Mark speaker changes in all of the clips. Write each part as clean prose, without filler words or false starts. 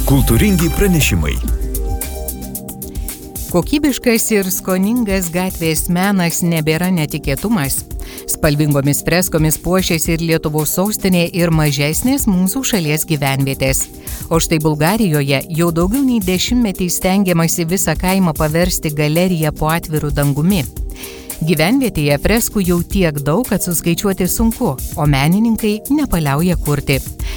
Speaker 1: Kultūringi pranešimai.
Speaker 2: Kokybiškas ir skoningas gatvės menas nebėra netikėtumas. Spalvingomis freskomis puošiasi ir Lietuvos sostinė ir mažesnės mūsų šalies gyvenvietės. O štai Bulgarijoje jau daugiau nei 10 metų stengiamasi visą kaimą paversti galeriją po atviru dangumi. Gyvenvietėje freskų jau tiek daug, kad suskaičiuoti sunku, o menininkai nepaliauja kurti.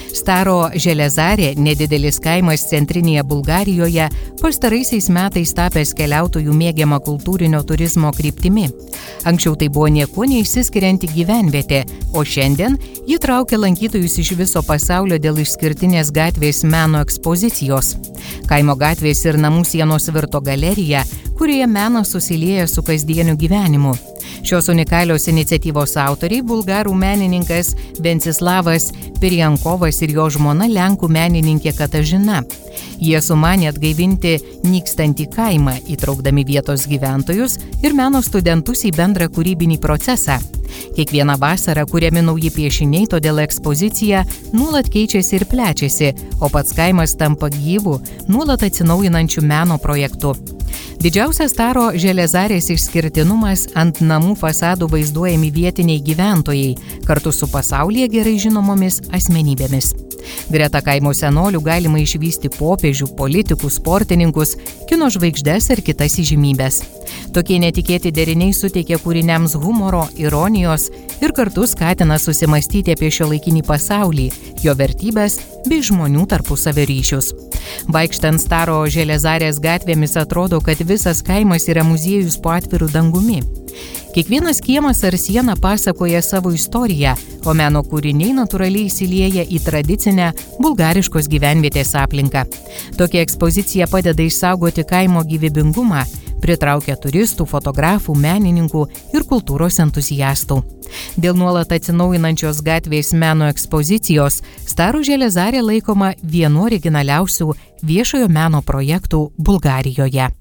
Speaker 2: Staro Železarė, nedidelis kaimas centrinėje Bulgarijoje, pastaraisiais metais tapęs keliautojų mėgiama kultūrinio turizmo kryptimi. Anksčiau tai buvo niekuo neišsiskirianti gyvenvietė, o šiandien ji traukia lankytojus iš viso pasaulio dėl išskirtinės gatvės meno ekspozicijos. Kaimo gatvės ir namų sienos virto galerija, kurioje menas susilieja su kasdieniu gyvenimu. Šios unikalios iniciatyvos autoriai bulgarų menininkas Venceslavas Pirjankovas ir jo žmona lenkų menininkė Katažina. Jie sumanė atgaivinti nykstantį kaimą, įtraukdami vietos gyventojus ir meno studentus į bendrą kūrybinį procesą. Kiekvieną vasarą kuriami nauji piešiniai, todėl ekspozicija nuolat keičiasi ir plečiasi, o pats kaimas tampa gyvu, nuolat atsinaujinančiu meno projektu. Didžiausias Staro Železarės išskirtinumas – ant namų fasadų vaizduojami vietiniai gyventojai, kartu su pasaulyje gerai žinomomis asmenybėmis. Greta kaimo senolių galima išvysti popiežių, politikų, sportininkus, kino žvaigždes ir kitas įžymybes. Tokie netikėti deriniai suteikia kūriniams humoro, ironijos ir kartu skatina susimastyti apie šiuolaikinį pasaulį, jo vertybes bei žmonių tarpusavio ryšius. Vaikštant Staro Železarės gatvėmis atrodo, kad visas kaimas yra muziejus po atviru dangumi. Kiekvienas kiemas ar siena pasakoja savo istoriją, o meno kūriniai natūraliai įsilieja į tradicinę bulgariškos gyvenvietės aplinką. Tokia ekspozicija padeda išsaugoti kaimo gyvybingumą, pritraukia turistų, fotografų, menininkų ir kultūros entuziastų. Dėl nuolat atsinaujinančios gatvės meno ekspozicijos Staro Železarė laikoma vienu originaliausių viešojo meno projektų Bulgarijoje.